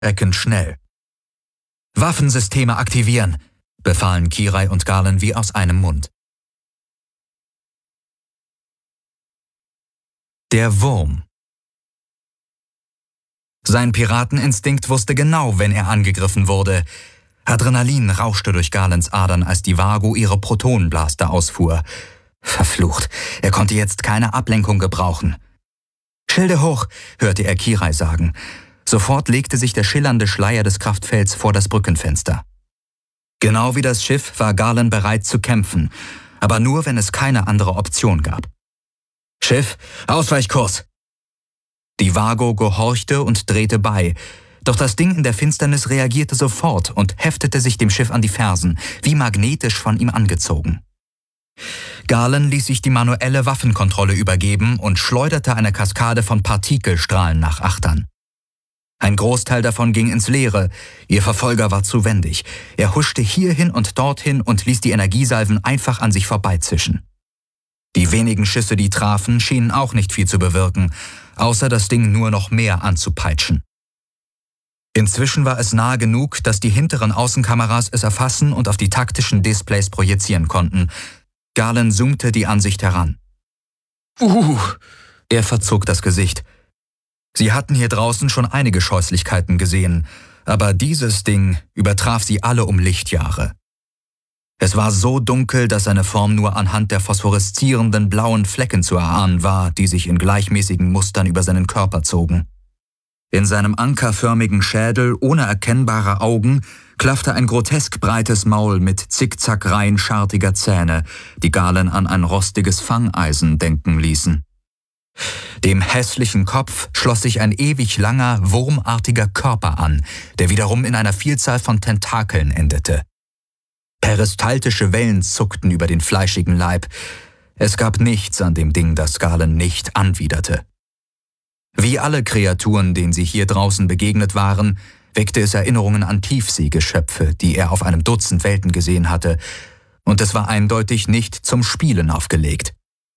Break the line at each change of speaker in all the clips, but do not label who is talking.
erschreckend schnell. »Waffensysteme aktivieren«, befahlen Kirai und Garland wie aus einem Mund. Der Wurm. Sein Pirateninstinkt wusste genau, wenn er angegriffen wurde. Adrenalin rauschte durch Garlands Adern, als die Vago ihre Protonenblaster ausfuhr. Verflucht, er konnte jetzt keine Ablenkung gebrauchen. »Schilde hoch«, hörte er Kirai sagen. Sofort legte sich der schillernde Schleier des Kraftfelds vor das Brückenfenster. Genau wie das Schiff war Garland bereit zu kämpfen, aber nur, wenn es keine andere Option gab. »Schiff, Ausweichkurs!« Die Vago gehorchte und drehte bei, doch das Ding in der Finsternis reagierte sofort und heftete sich dem Schiff an die Fersen, wie magnetisch von ihm angezogen. Garland ließ sich die manuelle Waffenkontrolle übergeben und schleuderte eine Kaskade von Partikelstrahlen nach Achtern. Ein Großteil davon ging ins Leere, ihr Verfolger war zu wendig. Er huschte hierhin und dorthin und ließ die Energiesalven einfach an sich vorbeizischen. Die wenigen Schüsse, die trafen, schienen auch nicht viel zu bewirken, außer das Ding nur noch mehr anzupeitschen. Inzwischen war es nahe genug, dass die hinteren Außenkameras es erfassen und auf die taktischen Displays projizieren konnten. Garland zoomte die Ansicht heran. Er verzog das Gesicht. Sie hatten hier draußen schon einige Scheußlichkeiten gesehen, aber dieses Ding übertraf sie alle um Lichtjahre. Es war so dunkel, dass seine Form nur anhand der phosphoreszierenden blauen Flecken zu erahnen war, die sich in gleichmäßigen Mustern über seinen Körper zogen. In seinem ankerförmigen Schädel ohne erkennbare Augen klaffte ein grotesk breites Maul mit Zickzackreihen schartiger Zähne, die Garland an ein rostiges Fangeisen denken ließen. Dem hässlichen Kopf schloss sich ein ewig langer, wurmartiger Körper an, der wiederum in einer Vielzahl von Tentakeln endete. Peristaltische Wellen zuckten über den fleischigen Leib. Es gab nichts an dem Ding, das Garland nicht anwiderte. Wie alle Kreaturen, denen sie hier draußen begegnet waren, weckte es Erinnerungen an Tiefseegeschöpfe, die er auf einem Dutzend Welten gesehen hatte, und es war eindeutig nicht zum Spielen aufgelegt.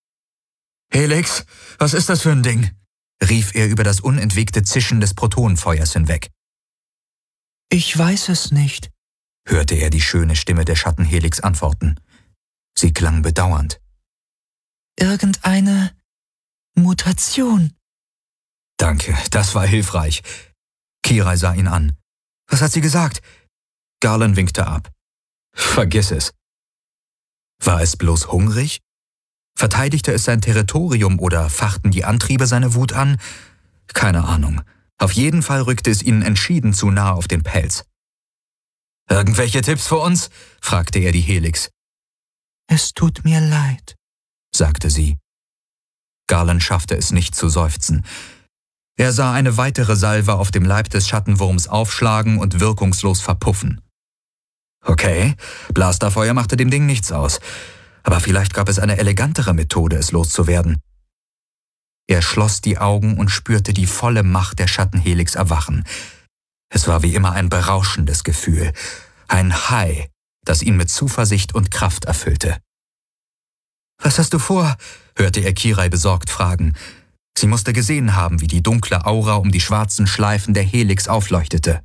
»Helix, was ist das für ein Ding?« rief er über das unentwegte Zischen des Protonenfeuers hinweg. »Ich weiß es nicht«, hörte er die schöne Stimme der Schattenhelix antworten. Sie klang bedauernd. »Irgendeine Mutation.« »Danke, das war hilfreich.« Kirai sah ihn an. »Was hat sie gesagt?« Garland winkte ab. »Vergiss es.« War es bloß hungrig? Verteidigte es sein Territorium oder fachten die Antriebe seine Wut an? Keine Ahnung. Auf jeden Fall rückte es ihnen entschieden zu nah auf den Pelz. »Irgendwelche Tipps für uns?« fragte er die Helix. »Es tut mir leid«, sagte sie. Garland schaffte es nicht zu seufzen. Er sah eine weitere Salve auf dem Leib des Schattenwurms aufschlagen und wirkungslos verpuffen. Okay, Blasterfeuer machte dem Ding nichts aus, aber vielleicht gab es eine elegantere Methode, es loszuwerden. Er schloss die Augen und spürte die volle Macht der Schattenhelix erwachen. Es war wie immer ein berauschendes Gefühl, ein High, das ihn mit Zuversicht und Kraft erfüllte. »Was hast du vor?« hörte er Kirai besorgt fragen. Sie musste gesehen haben, wie die dunkle Aura um die schwarzen Schleifen der Helix aufleuchtete.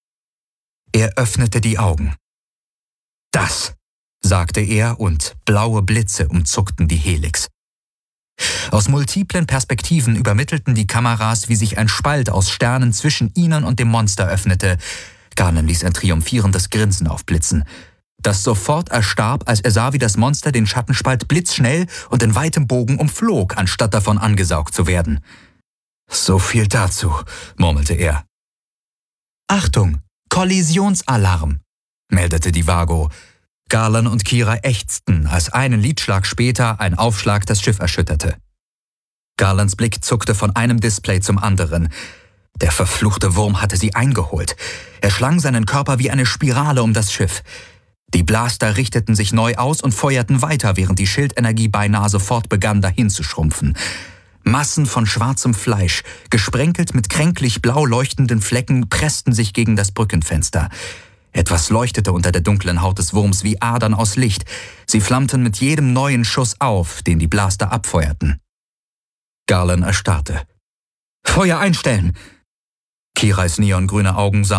Er öffnete die Augen. »Das«, sagte er, und blaue Blitze umzuckten die Helix. Aus multiplen Perspektiven übermittelten die Kameras, wie sich ein Spalt aus Sternen zwischen ihnen und dem Monster öffnete. Garland ließ ein triumphierendes Grinsen aufblitzen, das sofort erstarb, als er sah, wie das Monster den Schattenspalt blitzschnell und in weitem Bogen umflog, anstatt davon angesaugt zu werden. »So viel dazu«, murmelte er. »Achtung, Kollisionsalarm«, meldete die Vago. Garland und Kira ächzten, als einen Lidschlag später ein Aufschlag das Schiff erschütterte. Garlands Blick zuckte von einem Display zum anderen. Der verfluchte Wurm hatte sie eingeholt. Er schlang seinen Körper wie eine Spirale um das Schiff. Die Blaster richteten sich neu aus und feuerten weiter, während die Schildenergie beinahe sofort begann, dahin zu schrumpfen. Massen von schwarzem Fleisch, gesprenkelt mit kränklich blau leuchtenden Flecken, pressten sich gegen das Brückenfenster. Etwas leuchtete unter der dunklen Haut des Wurms wie Adern aus Licht. Sie flammten mit jedem neuen Schuss auf, den die Blaster abfeuerten. Garland erstarrte. »Feuer einstellen!« Kirais neongrüne Augen